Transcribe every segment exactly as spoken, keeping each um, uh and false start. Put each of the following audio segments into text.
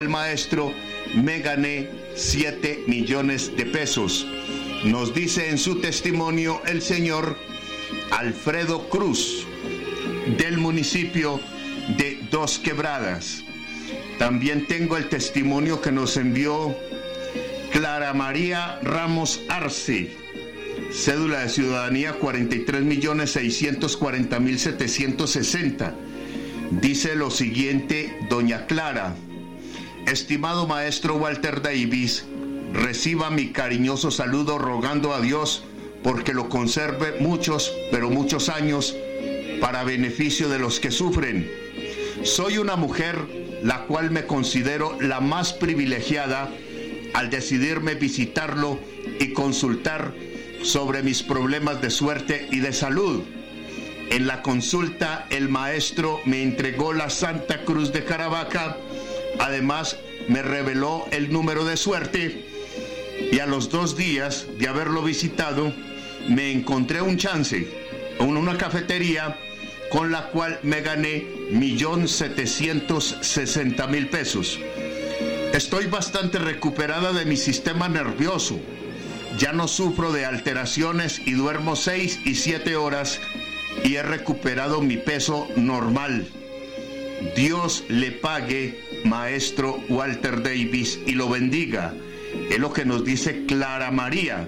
el maestro, me gané siete millones de pesos. Nos dice en su testimonio el señor Alfredo Cruz, del municipio de Dos Quebradas. También tengo el testimonio que nos envió Clara María Ramos Arce, cédula de ciudadanía cuarenta y tres millones seiscientos cuarenta mil setecientos sesenta. Dice lo siguiente doña Clara: estimado maestro Walter Davis, reciba mi cariñoso saludo rogando a Dios porque lo conserve muchos, pero muchos años para beneficio de los que sufren. Soy una mujer la cual me considero la más privilegiada al decidirme visitarlo y consultar sobre mis problemas de suerte y de salud. En la consulta el maestro me entregó la Santa Cruz de Caravaca, además me reveló el número de suerte y a los dos días de haberlo visitado me encontré un chance en una cafetería con la cual me gané un millón setecientos sesenta mil pesos. Estoy bastante recuperada de mi sistema nervioso. Ya no sufro de alteraciones y duermo seis y siete horas y he recuperado mi peso normal. Dios le pague, maestro Walter Davis, y lo bendiga. Es lo que nos dice Clara María.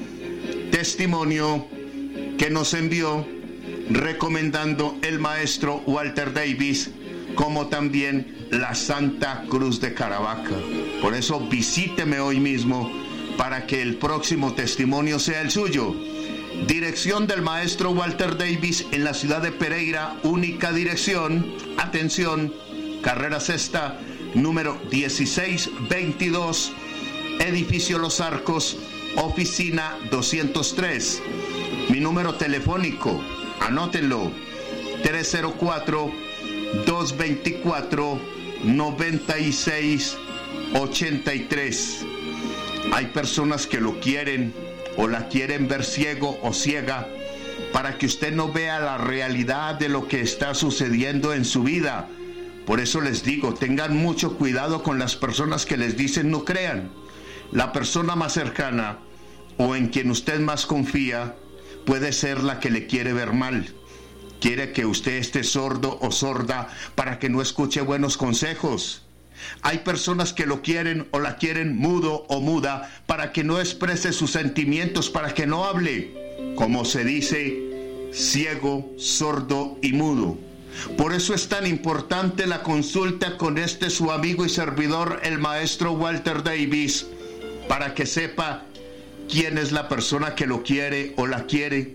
Testimonio que nos envió recomendando el maestro Walter Davis, como también la Santa Cruz de Caravaca. Por eso visíteme hoy mismo para que el próximo testimonio sea el suyo. Dirección del maestro Walter Davis en la ciudad de Pereira, única dirección, atención, carrera sexta, número dieciséis veintidós, edificio Los Arcos, oficina doscientos tres. Mi número telefónico, anótenlo, tres cero cuatro, dos dos cuatro, nueve seis ocho tres. Hay personas que lo quieren o la quieren ver ciego o ciega para que usted no vea la realidad de lo que está sucediendo en su vida. Por eso les digo, tengan mucho cuidado con las personas que les dicen no crean. La persona más cercana o en quien usted más confía puede ser la que le quiere ver mal. Quiere que usted esté sordo o sorda para que no escuche buenos consejos. Hay personas que lo quieren o la quieren mudo o muda para que no exprese sus sentimientos, para que no hable. Como se dice, ciego, sordo y mudo. Por eso es tan importante la consulta con este su amigo y servidor, el maestro Walter Davis, para que sepa quién es la persona que lo quiere o la quiere,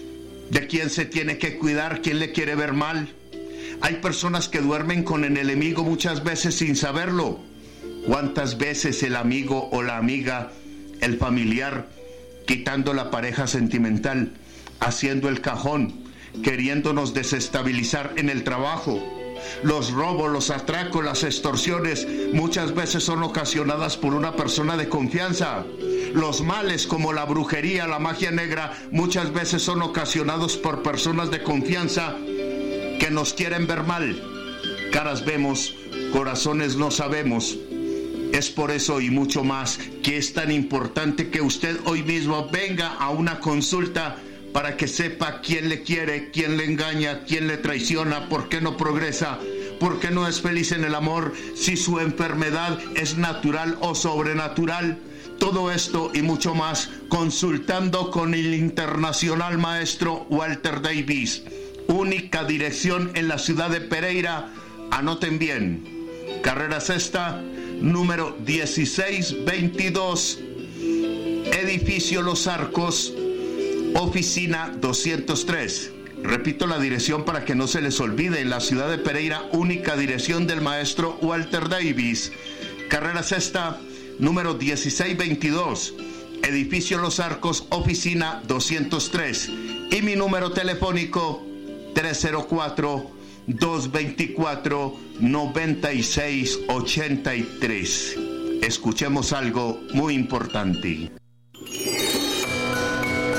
de quién se tiene que cuidar, quién le quiere ver mal. Hay personas que duermen con el enemigo muchas veces sin saberlo. ¿Cuántas veces el amigo o la amiga, el familiar, quitando la pareja sentimental, haciendo el cajón, queriéndonos desestabilizar en el trabajo? Los robos, los atracos, las extorsiones muchas veces son ocasionadas por una persona de confianza. Los males como la brujería, la magia negra, muchas veces son ocasionados por personas de confianza que nos quieren ver mal. Caras vemos, corazones no sabemos. Es por eso y mucho más que es tan importante que usted hoy mismo venga a una consulta para que sepa quién le quiere, quién le engaña, quién le traiciona, por qué no progresa, por qué no es feliz en el amor, si su enfermedad es natural o sobrenatural. Todo esto y mucho más consultando con el internacional maestro Walter Davis. Única dirección en la ciudad de Pereira. Anoten bien. Carrera sexta, número dieciséis veintidós, edificio Los Arcos, oficina doscientos tres. Repito la dirección para que no se les olvide. En la ciudad de Pereira, única dirección del maestro Walter Davis. Carrera sexta, número dieciséis veintidós, edificio Los Arcos, oficina doscientos tres. Y mi número telefónico, tres cero cuatro, dos dos cuatro, nueve seis ocho tres. Escuchemos algo muy importante.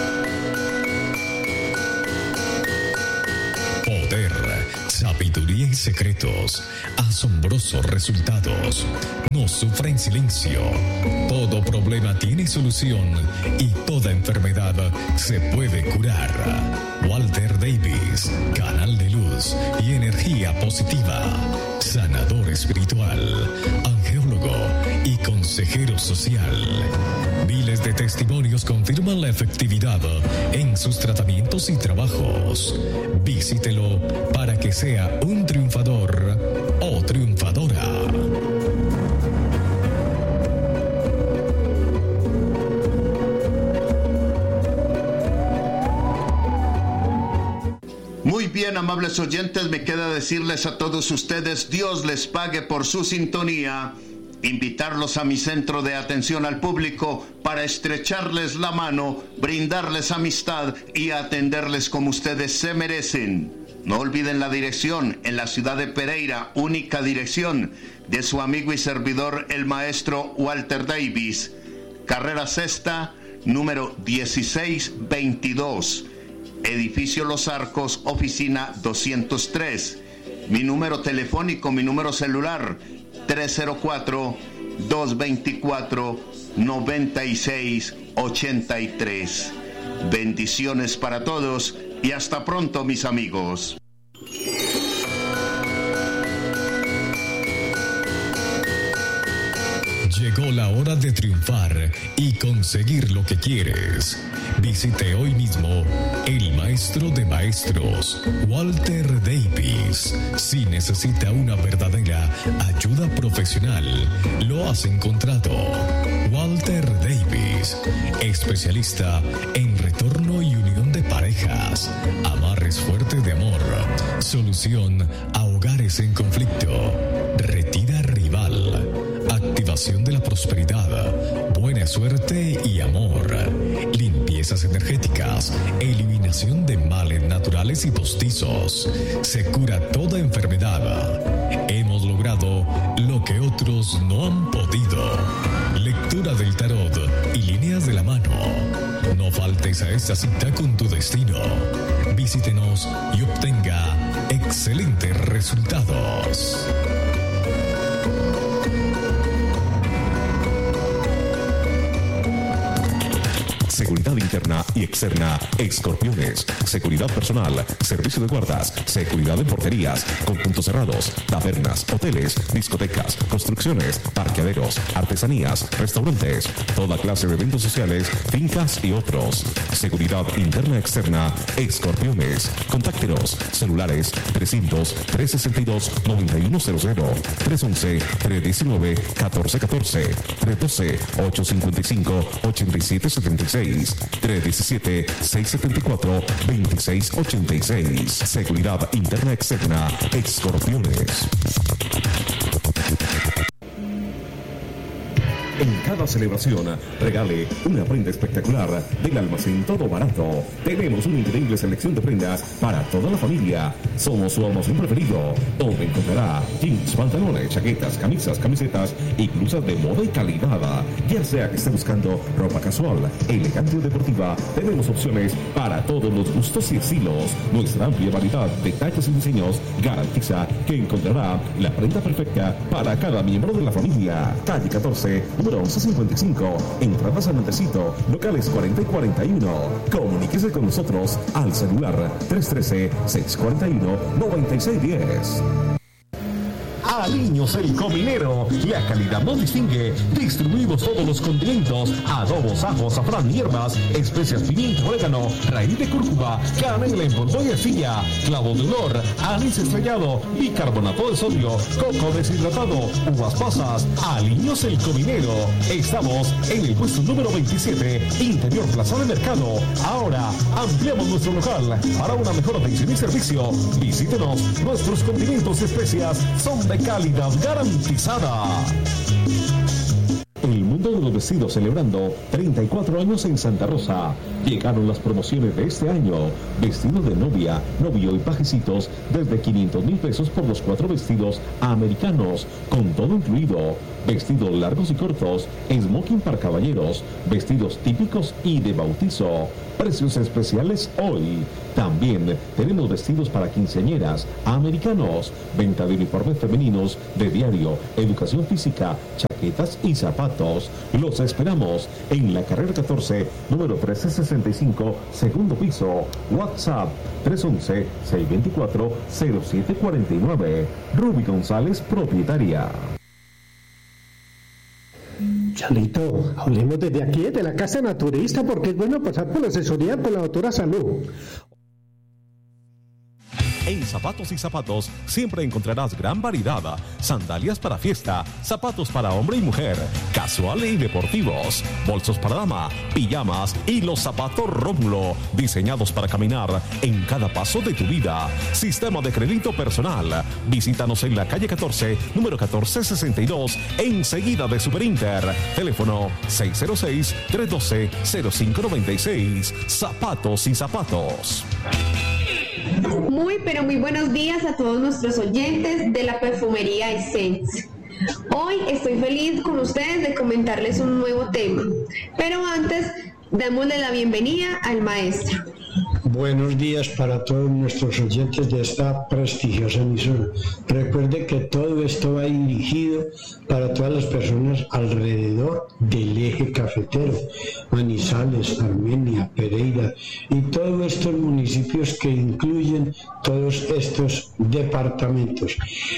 Poder, sabiduría y secretos, asombrosos resultados. No sufra en silencio. Todo problema tiene solución y toda enfermedad se puede curar. Walter Davis, canal de luz y energía positiva, sanador espiritual, angeólogo y consejero social. Miles de testimonios confirman la efectividad en sus tratamientos y trabajos. Visítelo para que sea un triunfador o triunfadora. Muy bien, amables oyentes, me queda decirles a todos ustedes, Dios les pague por su sintonía. Invitarlos a mi centro de atención al público para estrecharles la mano, brindarles amistad y atenderles como ustedes se merecen. No olviden la dirección en la ciudad de Pereira, única dirección de su amigo y servidor, el maestro Walter Davis. Carrera Sexta, número dieciséis veintidós. Edificio Los Arcos, oficina doscientos tres. Mi número telefónico, mi número celular, tres cero cuatro, dos dos cuatro, nueve seis ocho tres. Bendiciones para todos y hasta pronto, mis amigos. Llegó la hora de triunfar y conseguir lo que quieres. Visite hoy mismo el maestro de maestros, Walter Davis. Si necesita una verdadera ayuda profesional, lo has encontrado. Walter Davis, especialista en retorno y unión de parejas, amarres fuertes de amor, solución a hogares en conflicto, retira rival, activación de la prosperidad, buena suerte y amor, limpiezas energéticas, eliminación de males naturales y postizos. Se cura toda enfermedad. Hemos logrado lo que otros no han podido. Lectura del tarot y líneas de la mano. No faltes a esta cita con tu destino. Visítenos y obtenga excelentes resultados. Seguridad interna y externa, Escorpiones. Seguridad personal, servicio de guardas, seguridad en porterías, con puntos cerrados, tabernas, hoteles, discotecas, construcciones, parqueaderos, artesanías, restaurantes, toda clase de eventos sociales, fincas y otros. Seguridad interna externa, Escorpiones. Contáctenos, celulares trescientos, trescientos sesenta y dos, noventa y uno cero cero, trescientos once, trescientos diecinueve, catorce catorce, trescientos doce, ochocientos cincuenta y cinco, ochenta y siete setenta y seis, trescientos diecisiete, seiscientos setenta y cuatro, veintiséis ochenta y seis. Seguridad interna externa, Escorpiones. En cada celebración, regale una prenda espectacular del almacén Todo Barato. Tenemos una increíble selección de prendas para toda la familia. Somos su almacén preferido, donde encontrará jeans, pantalones, chaquetas, camisas, camisetas y blusas de moda y calidad. Ya sea que esté buscando ropa casual, elegante o deportiva, tenemos opciones para todos los gustos y estilos. Nuestra amplia variedad de tallas y diseños garantiza que encontrará la prenda perfecta para cada miembro de la familia. Calle catorce, número once cincuenta y cinco, entrada San Andresito, locales cuarenta y cuarenta y uno. Comuníquese con nosotros al celular tres uno tres, seis cuatro uno, nueve seis uno cero. Aliños el Cominero, la calidad nos distingue. Distribuimos todos los condimentos: adobos, ajos, azafrán, hierbas, especias, pimiento, orégano, raíz de cúrcuma, canela en polvo y arcilla, clavo de olor, anís estrellado, bicarbonato de sodio, coco deshidratado, uvas pasas. Aliños el Cominero. Estamos en el puesto número veintisiete, Interior Plaza de Mercado. Ahora ampliamos nuestro local para una mejor atención y servicio. Visítenos, nuestros condimentos y especias son de calidad garantizada. El mundo de los vestidos celebrando treinta y cuatro años en Santa Rosa. Llegaron las promociones de este año. Vestidos de novia, novio y pajecitos desde quinientos mil pesos por los cuatro vestidos americanos, con todo incluido. vestidos largos y cortos, smoking para caballeros, vestidos típicos y de bautizo. Precios especiales hoy. También tenemos vestidos para quinceañeras, americanos, venta de uniformes femeninos de diario, educación física, chaquetas y zapatos. Los esperamos en la carrera catorce, número trece sesenta y cinco, segundo piso. WhatsApp tres once, seiscientos veinticuatro, cero siete cuarenta y nueve. Ruby González, propietaria. Chalito, hablemos desde aquí, desde la Casa Naturista, porque es bueno pasar por la asesoría con la doctora Salud. En Zapatos y Zapatos siempre encontrarás gran variedad. Sandalias para fiesta, zapatos para hombre y mujer, casual y deportivos, bolsos para dama, pijamas y los zapatos Rómulo, diseñados para caminar en cada paso de tu vida. Sistema de crédito personal. Visítanos en la calle catorce, número catorce sesenta y dos, enseguida de Superinter. Teléfono seis cero seis, tres uno dos, cero cinco nueve seis. Zapatos y Zapatos. Muy, pero muy buenos días a todos nuestros oyentes de la Perfumería Essence. Hoy estoy feliz con ustedes de comentarles un nuevo tema, pero antes démosle la bienvenida al maestro. Buenos días para todos nuestros oyentes de esta prestigiosa emisora. Recuerde que todo esto va dirigido para todas las personas alrededor del eje cafetero, Manizales, Armenia, Pereira y todos estos municipios que incluyen todos estos departamentos.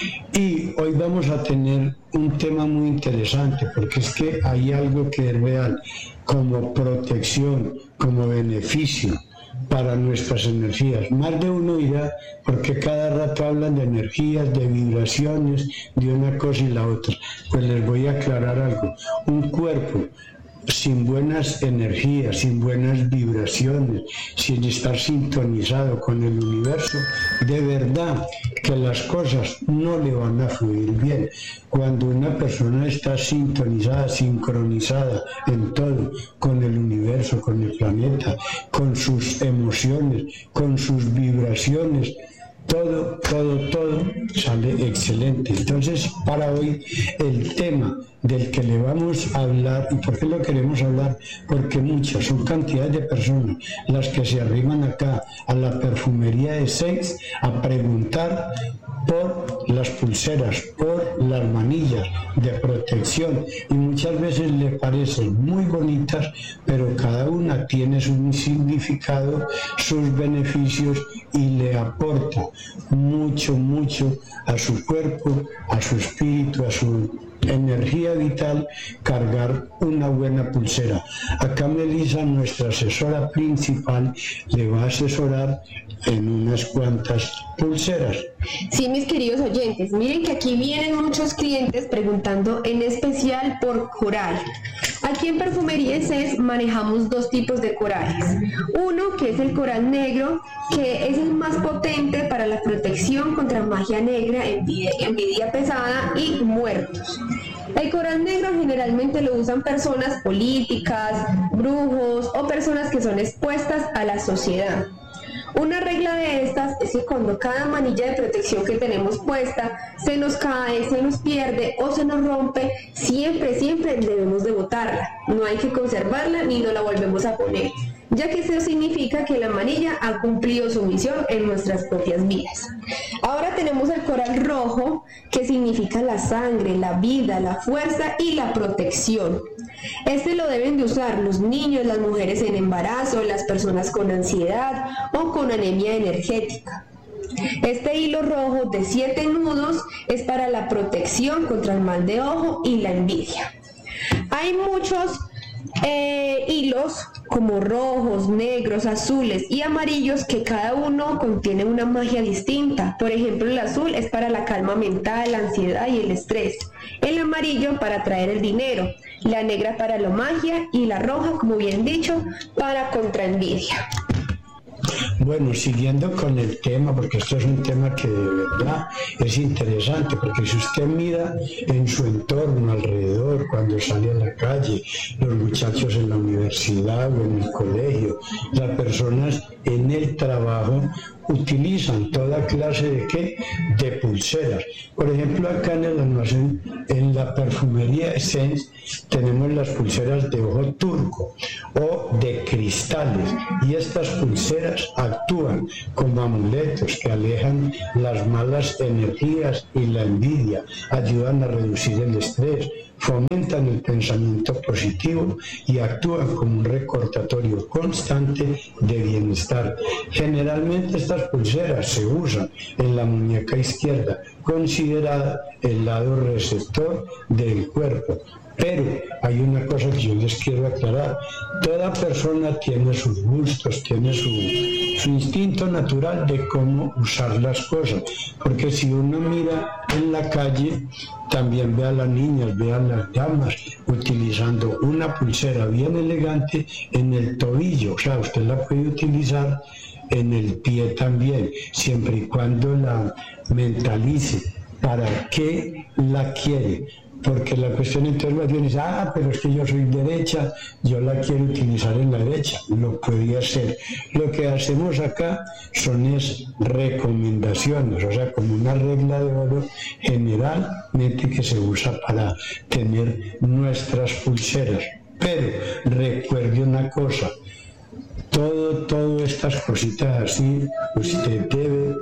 Y hoy vamos a tener un tema muy interesante, porque es que hay algo que es real, como protección, como beneficio para nuestras energías. Más de uno irá, porque cada rato hablan de energías, de vibraciones, de una cosa y la otra. Pues les voy a aclarar algo. Un cuerpo sin buenas energías, sin buenas vibraciones, sin estar sintonizado con el universo, de verdad que las cosas no le van a fluir bien. Cuando una persona está sintonizada, sincronizada en todo, con el universo, con el planeta, con sus emociones, con sus vibraciones, todo, todo, todo sale excelente. Entonces, para hoy, el tema del que le vamos a hablar, ¿y por qué lo queremos hablar? Porque muchas, son cantidades de personas las que se arriman acá a la Perfumería Essence a preguntar por las pulseras, por las manillas de protección, y muchas veces le parecen muy bonitas, pero cada una tiene su significado, sus beneficios, y le aporta mucho, mucho a su cuerpo, a su espíritu, a su energía vital, cargar una buena pulsera. Acá Melissa, nuestra asesora principal, le va a asesorar en unas cuantas pulseras. Sí, mis queridos oyentes, miren que aquí vienen muchos clientes preguntando en especial por coral. Aquí en Perfumería Essence manejamos dos tipos de corales. Uno que es el coral negro, que es el más potente para la protección contra magia negra, envidia, envidia pesada y muertos. El coral negro generalmente lo usan personas políticas, brujos o personas que son expuestas a la sociedad. Una regla de estas es que cuando cada manilla de protección que tenemos puesta se nos cae, se nos pierde o se nos rompe, siempre, siempre debemos de botarla. No hay que conservarla ni nos la volvemos a poner, ya que eso significa que la manilla ha cumplido su misión en nuestras propias vidas. Ahora tenemos el coral rojo, que significa la sangre, la vida, la fuerza y la protección. Este lo deben de usar los niños, las mujeres en embarazo, las personas con ansiedad o con anemia energética. Este hilo rojo de siete nudos es para la protección contra el mal de ojo y la envidia. Hay muchos eh, hilos como rojos, negros, azules y amarillos, que cada uno contiene una magia distinta. Por ejemplo, el azul es para la calma mental, la ansiedad y el estrés. El amarillo para atraer el dinero, la negra para la magia y la roja, como bien dicho, para contra envidia. Bueno, siguiendo con el tema, porque esto es un tema que de verdad es interesante, porque si usted mira en su entorno alrededor, cuando sale a la calle, los muchachos en la universidad o en el colegio, las personas en el trabajo, utilizan toda clase de ¿qué? De pulseras. Por ejemplo, acá en el almacén, en la perfumería Essence, tenemos las pulseras de ojo turco o de cristales, y estas pulseras actúan como amuletos que alejan las malas energías y la envidia, ayudan a reducir el estrés, fomentan el pensamiento positivo y actúan como un recordatorio constante de bienestar. Generalmente estas pulseras se usan en la muñeca izquierda, considerada el lado receptor del cuerpo. Pero hay una cosa que yo les quiero aclarar: toda persona tiene sus gustos, tiene su, su instinto natural de cómo usar las cosas, porque si uno mira en la calle, también ve a las niñas, ve a las damas utilizando una pulsera bien elegante en el tobillo. O sea, usted la puede utilizar en el pie también, siempre y cuando la mentalice para qué la quiere. Porque la cuestión entonces más bien es, ah, pero es que yo soy derecha, yo la quiero utilizar en la derecha. Lo podría ser. Lo que hacemos acá son es recomendaciones, o sea, como una regla de oro generalmente que se usa para tener nuestras pulseras. Pero recuerde una cosa, todo, todo estas cositas así, usted debe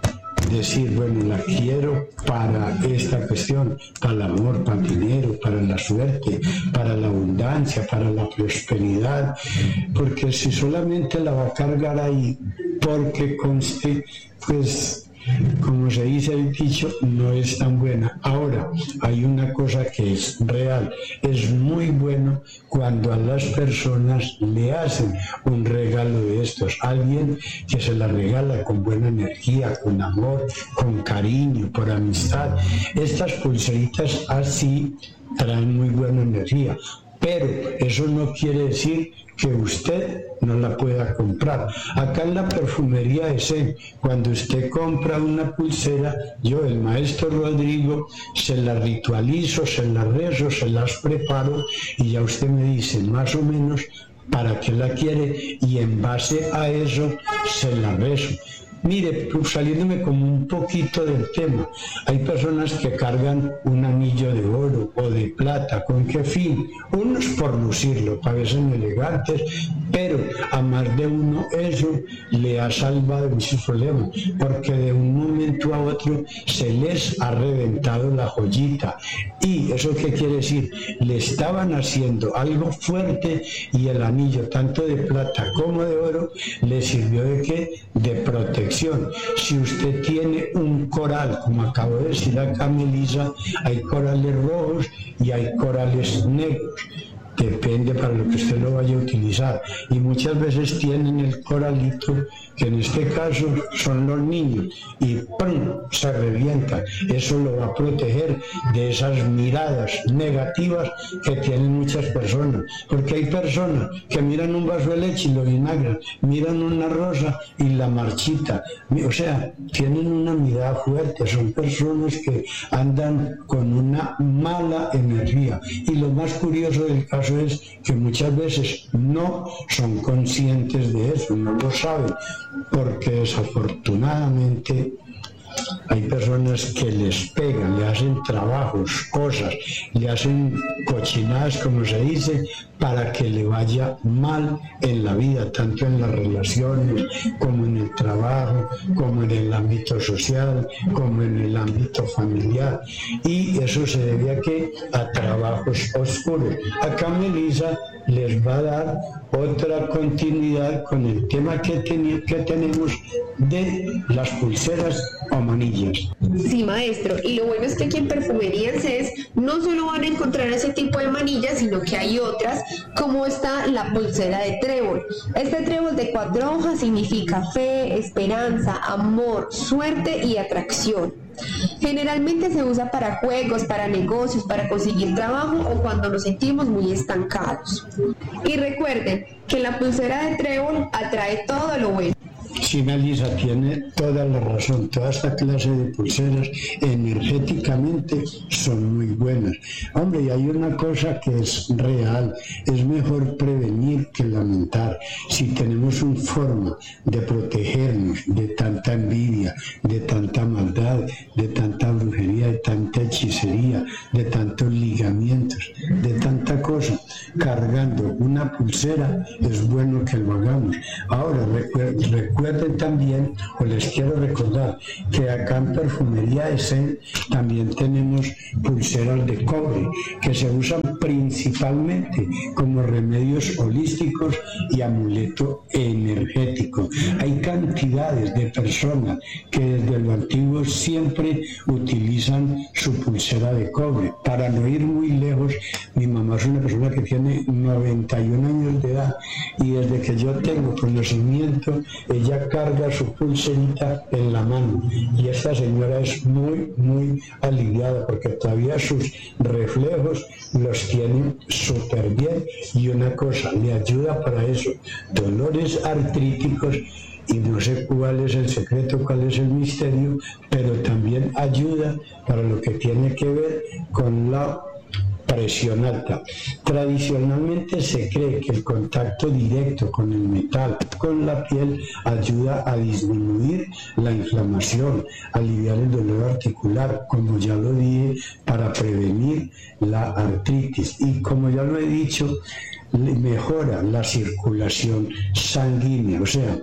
decir, bueno, la quiero para esta cuestión, para el amor, para el dinero, para la suerte, para la abundancia, para la prosperidad, porque si solamente la va a cargar ahí porque conste, pues como se dice el dicho, no es tan buena. Ahora, hay una cosa que es real, es muy bueno cuando a las personas le hacen un regalo de estos, alguien que se la regala con buena energía, con amor, con cariño, por amistad. Estas pulseritas así traen muy buena energía, pero eso no quiere decir que usted no la pueda comprar. Acá en la perfumería Essence, cuando usted compra una pulsera, yo, el maestro Rodrigo, se la ritualizo, se la rezo, se las preparo y ya usted me dice más o menos para qué la quiere y en base a eso se la rezo. Mire, saliéndome como un poquito del tema, hay personas que cargan un anillo de oro o de plata. ¿Con qué fin? Unos por lucirlo, parecen elegantes, pero a más de uno eso le ha salvado muchos problemas, porque de un momento a otro se les ha reventado la joyita. ¿Y eso qué quiere decir? Le estaban haciendo algo fuerte y el anillo, tanto de plata como de oro, le sirvió de qué? De protección. Si usted tiene un coral, como acabo de decir acá Melissa, hay corales rojos y hay corales negros. Depende para lo que usted lo vaya a utilizar. Y muchas veces tienen el coralito, que en este caso son los niños, y ¡pum!, se revienta. Eso lo va a proteger de esas miradas negativas que tienen muchas personas. Porque hay personas que miran un vaso de leche y lo vinagran, miran una rosa y la marchita. O sea, tienen una mirada fuerte, son personas que andan con una mala energía. Y lo más curioso del caso es que muchas veces no son conscientes de eso, no lo saben, porque desafortunadamente hay personas que les pegan, le hacen trabajos, cosas, le hacen cochinadas, como se dice, para que le vaya mal en la vida, tanto en las relaciones, como en el trabajo, como en el ámbito social, como en el ámbito familiar. Y eso se debe a que a trabajos oscuros. Acá Melissa les va a dar otra continuidad con el tema que, ten- que tenemos de las pulseras o manillas. Sí, maestro, y lo bueno es que aquí en Perfumería Essence no solo van a encontrar ese tipo de manillas, sino que hay otras, como está la pulsera de trébol. Este trébol de cuatro hojas significa fe, esperanza, amor, suerte y atracción. Generalmente se usa para juegos, para negocios, para conseguir trabajo o cuando nos sentimos muy estancados. Y recuerden que la pulsera de trébol atrae todo lo bueno. Sí, Melissa tiene toda la razón. Toda esta clase de pulseras energéticamente son muy buenas. Hombre, y hay una cosa que es real. Es mejor prevenir que lamentar. Si tenemos una forma de protegernos de tanta envidia, de tanta maldad, de tanta brujería, de tanta hechicería, de tantos ligamientos, de tanta cosa, cargando una pulsera, es bueno que lo hagamos. Ahora, recuerden, recuerden también, o les quiero recordar, que acá en Perfumería Essen también tenemos pulseras de cobre, que se usan principalmente como remedios holísticos y amuleto energético. Hay cantidades de personas que desde lo antiguo siempre utilizan su pulsera de cobre. Para no ir muy lejos, mi mamá es una persona que tiene noventa y un años de edad y desde que yo tengo conocimiento, ella carga su pulserita en la mano y esta señora es muy, muy aliviada porque todavía sus reflejos los tiene súper bien. Y una cosa, le ayuda para eso, dolores artríticos, y no sé cuál es el secreto, cuál es el misterio, pero también ayuda para lo que tiene que ver con la presión alta. Tradicionalmente se cree que el contacto directo con el metal, con la piel, ayuda a disminuir la inflamación, aliviar el dolor articular, como ya lo dije, para prevenir la artritis. Y como ya lo he dicho, mejora la circulación sanguínea. O sea,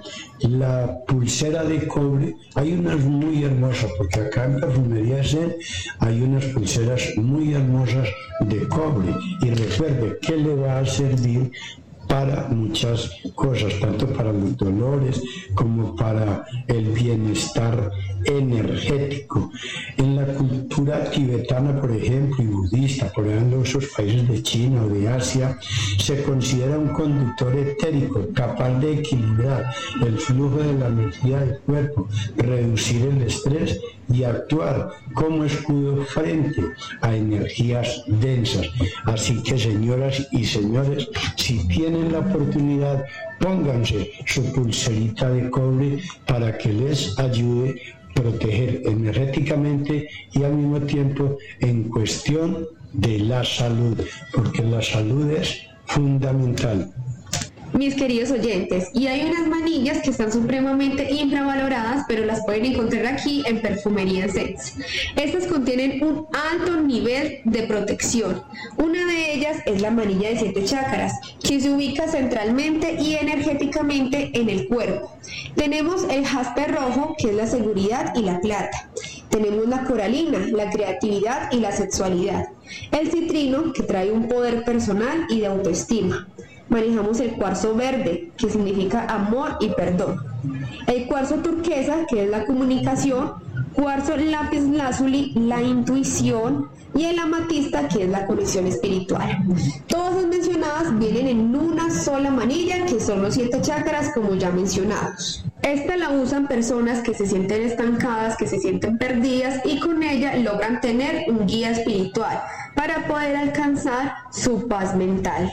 la pulsera de cobre, hay unas muy hermosas, porque acá en Perfumería Essen hay unas pulseras muy hermosas de cobre, y recuerde que le va a servir para muchas cosas, tanto para los dolores como para el bienestar energético. En la cultura tibetana, por ejemplo, y budista, por ejemplo, en esos países de China o de Asia, se considera un conductor etérico capaz de equilibrar el flujo de la energía del cuerpo, reducir el estrés y actuar como escudo frente a energías densas. Así que, señoras y señores, si tienen la oportunidad, pónganse su pulserita de cobre para que les ayude a proteger energéticamente y al mismo tiempo en cuestión de la salud, porque la salud es fundamental. Mis queridos oyentes, y hay unas manillas que están supremamente infravaloradas, pero las pueden encontrar aquí en Perfumería Essen. Estas contienen un alto nivel de protección. Una de ellas es la manilla de siete chakras, que se ubica centralmente y energéticamente en el cuerpo. Tenemos el jaspe rojo, que es la seguridad y la plata. Tenemos la coralina, la creatividad y la sexualidad. El citrino, que trae un poder personal y de autoestima. Manejamos el cuarzo verde, que significa amor y perdón. El cuarzo turquesa, que es la comunicación. Cuarzo lápiz lazuli, la intuición. Y el amatista, que es la conexión espiritual. Todas las mencionadas vienen en una sola manilla, que son los siete chakras, como ya mencionados. Esta la usan personas que se sienten estancadas, que se sienten perdidas, y con ella logran tener un guía espiritual para poder alcanzar su paz mental.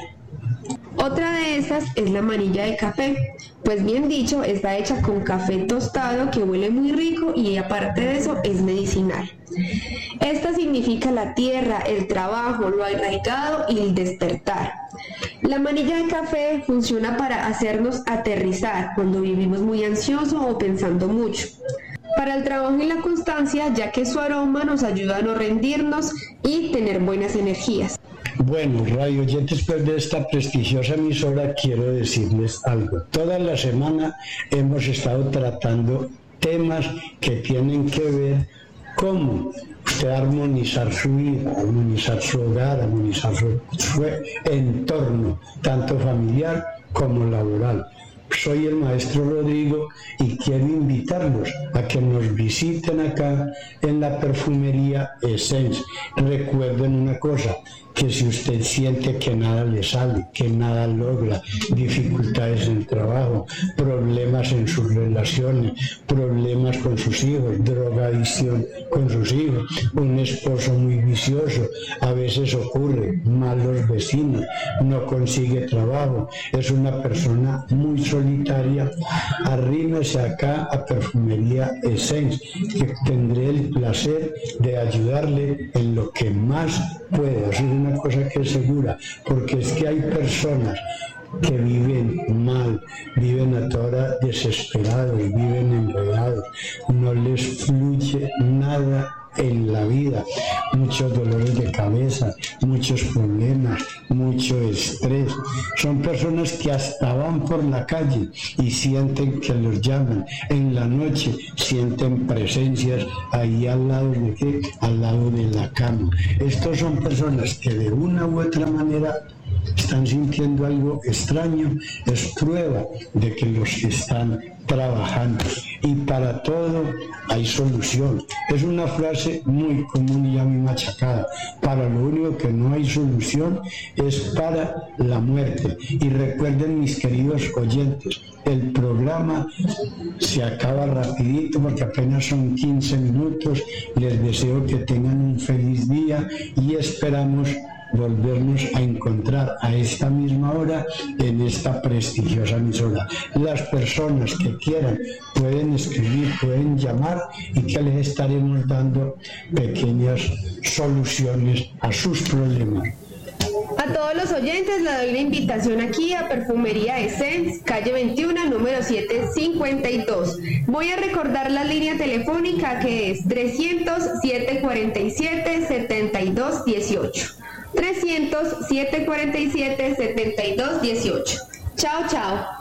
Otra de estas es la manilla de café, pues bien dicho, está hecha con café tostado que huele muy rico y aparte de eso es medicinal. Esta significa la tierra, el trabajo, lo arraigado y el despertar. La manilla de café funciona para hacernos aterrizar cuando vivimos muy ansiosos o pensando mucho. Para el trabajo y la constancia, ya que su aroma nos ayuda a no rendirnos y tener buenas energías. Bueno, radio oyentes, después de esta prestigiosa emisora quiero decirles algo. Toda la semana hemos estado tratando temas que tienen que ver cómo usted armonizar su vida, armonizar su hogar, armonizar su, su entorno, tanto familiar como laboral. Soy el maestro Rodrigo y quiero invitarlos a que nos visiten acá en la Perfumería Essen. Recuerden una cosa, que si usted siente que nada le sale, que nada logra, dificultades en el trabajo, problemas en sus relaciones, problemas con sus hijos, drogadicción con sus hijos, un esposo muy vicioso, a veces ocurre, malos vecinos, no consigue trabajo, es una persona muy solitaria, solitaria, arrímese acá a Perfumería Essence, que tendré el placer de ayudarle en lo que más pueda. Eso es una cosa que es segura, porque es que hay personas que viven mal, viven a toda hora desesperados, viven enredados, no les fluye nada en la vida, muchos dolores de cabeza, muchos problemas, mucho estrés. Son personas que hasta van por la calle y sienten que los llaman. En la noche sienten presencias ahí al lado de qué, al lado de la cama. Estos son personas que de una u otra manera están sintiendo algo extraño. Es prueba de que los están trabajando, y para todo hay solución. Es una frase muy común y ya muy machacada. Para lo único que no hay solución es para la muerte. Y recuerden, mis queridos oyentes, el programa se acaba rapidito porque apenas son quince minutos. Les deseo que tengan un feliz día y esperamos volvernos a encontrar a esta misma hora en esta prestigiosa emisora. Las personas que quieran pueden escribir, pueden llamar, y que les estaremos dando pequeñas soluciones a sus problemas. A todos los oyentes les doy una invitación aquí a Perfumería Essence, calle veintiuno, número setecientos cincuenta y dos. Voy a recordar la línea telefónica, que es trescientos, setecientos cuarenta y siete, setenta y dos dieciocho. trescientos, setecientos cuarenta y siete, setenta y dos dieciocho. Chao, chao.